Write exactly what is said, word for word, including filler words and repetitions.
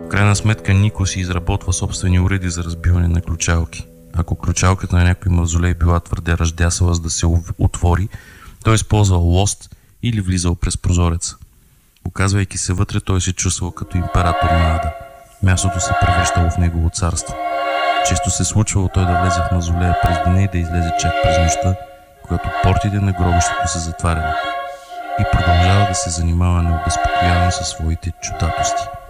В крайна сметка Нико си изработва собствени уреди за разбиване на ключалки. Ако ключалката на някой мавзолей била твърде ръждясала, за да се отвори, той използвал лост или влизал през прозореца. Оказвайки се вътре, той се чувствал като император на Ада. Мястото се превръщало в негово царство. Често се случвало той да влезе в мавзолея през деня и да излезе чак през нощта, когато портите на гробището са затваряни, и продължава да се занимава необезпокоявано със своите чудатости.